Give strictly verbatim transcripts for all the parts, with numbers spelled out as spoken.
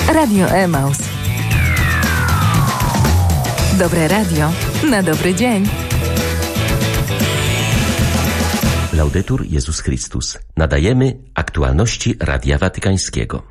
Radio Emaus. Dobre radio na dobry dzień. Laudetur Jezus Chrystus. Nadajemy aktualności Radia Watykańskiego.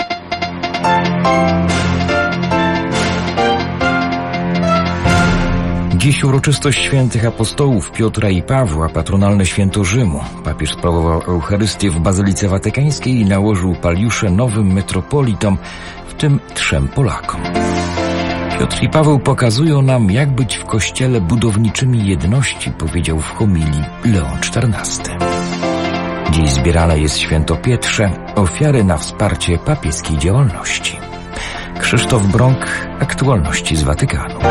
Dziś uroczystość świętych apostołów Piotra i Pawła, patronalne święto Rzymu. Papież sprawował Eucharystię w Bazylice Watykańskiej i nałożył paliusze nowym metropolitom, w tym trzem Polakom. Piotr i Paweł pokazują nam, jak być w Kościele budowniczymi jedności, powiedział w homilii Leon czternasty. Dziś zbierane jest święto Pietrze, ofiary na wsparcie papieskiej działalności. Krzysztof Brąk, aktualności z Watykanu.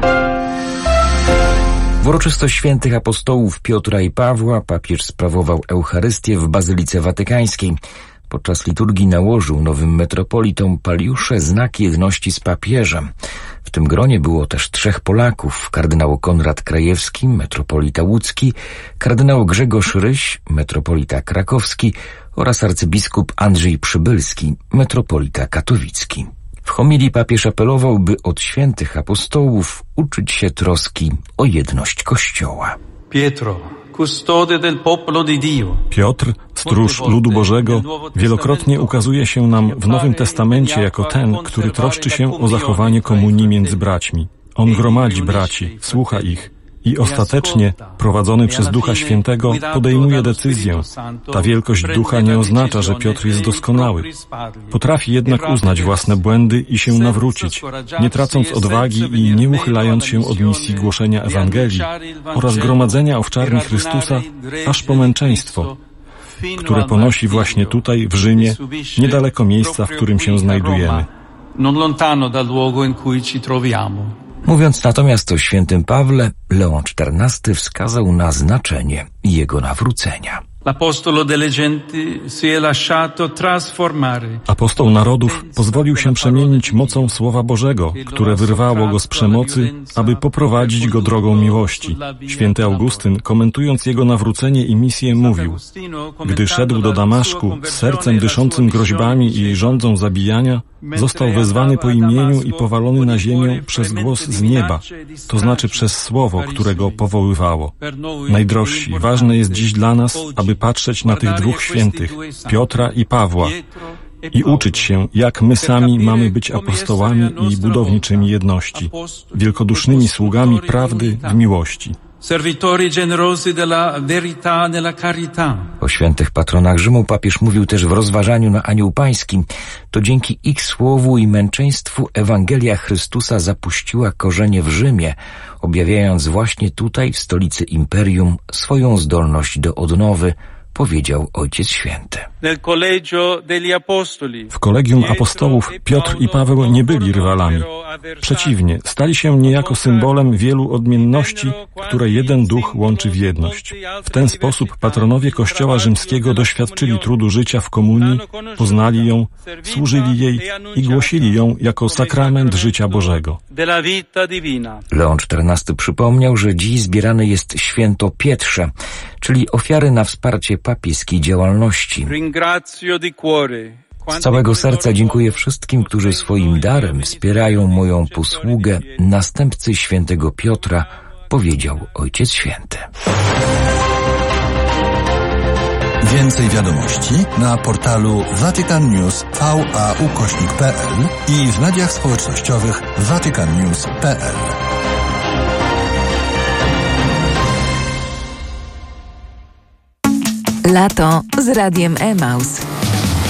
W uroczystość świętych apostołów Piotra i Pawła papież sprawował Eucharystię w Bazylice Watykańskiej. Podczas liturgii nałożył nowym metropolitom paliusze, znak jedności z papieżem. W tym gronie było też trzech Polaków: kardynał Konrad Krajewski, metropolita łódzki, kardynał Grzegorz Ryś, metropolita krakowski oraz arcybiskup Andrzej Przybylski, metropolita katowicki. W homilii papież apelował, by od świętych apostołów uczyć się troski o jedność Kościoła. Pietro, custode del popolo di Dio. Piotr, stróż ludu Bożego, wielokrotnie ukazuje się nam w Nowym Testamencie jako ten, który troszczy się o zachowanie komunii między braćmi. On gromadzi braci, słucha ich i ostatecznie, prowadzony przez Ducha Świętego, podejmuje decyzję. Ta wielkość Ducha nie oznacza, że Piotr jest doskonały. Potrafi jednak uznać własne błędy i się nawrócić, nie tracąc odwagi i nie uchylając się od misji głoszenia Ewangelii oraz gromadzenia owczarni Chrystusa aż po męczeństwo, które ponosi właśnie tutaj, w Rzymie, niedaleko miejsca, w którym się znajdujemy. Mówiąc natomiast o świętym Pawle, Leon czternasty wskazał na znaczenie jego nawrócenia. Apostoł narodów pozwolił się przemienić mocą Słowa Bożego, które wyrwało go z przemocy, aby poprowadzić go drogą miłości. Święty Augustyn, komentując jego nawrócenie i misję, mówił: gdy szedł do Damaszku z sercem dyszącym groźbami i żądzą zabijania, został wezwany po imieniu i powalony na ziemię przez głos z nieba, to znaczy przez słowo, które go powoływało. Najdrożsi, ważne jest dziś dla nas, aby patrzeć na tych dwóch świętych, Piotra i Pawła, i uczyć się, jak my sami mamy być apostołami i budowniczymi jedności, wielkodusznymi sługami prawdy w miłości. O świętych patronach Rzymu papież mówił też w rozważaniu na Anioł Pański. To dzięki ich słowu i męczeństwu Ewangelia Chrystusa zapuściła korzenie w Rzymie, objawiając właśnie tutaj, w stolicy imperium, swoją zdolność do odnowy, powiedział Ojciec Święty. W kolegium apostołów Piotr i Paweł nie byli rywalami. Przeciwnie, stali się niejako symbolem wielu odmienności, które jeden duch łączy w jedność. W ten sposób patronowie Kościoła rzymskiego doświadczyli trudu życia w komunii, poznali ją, służyli jej i głosili ją jako sakrament życia Bożego. Leon czternasty przypomniał, że dziś zbierane jest święto Pietrze, czyli ofiary na wsparcie papieskiej działalności. Z całego serca dziękuję wszystkim, którzy swoim darem wspierają moją posługę następcy świętego Piotra, powiedział Ojciec Święty. Więcej wiadomości na portalu Vatican News V A ukośnik P L i w mediach społecznościowych Vatican News kropka P L. Lato z Radiem Emaus.